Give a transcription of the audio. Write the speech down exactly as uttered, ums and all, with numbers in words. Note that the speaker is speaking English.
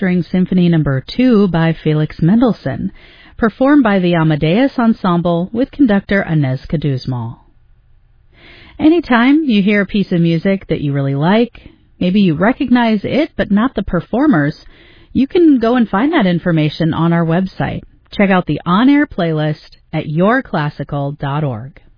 String Symphony Number two by Felix Mendelssohn, performed by the Amadeus Ensemble with conductor Inez Caduzmal. Anytime you hear a piece of music that you really like, maybe you recognize it but not the performers, you can go and find that information on our website. Check out the on-air playlist at your classical dot org.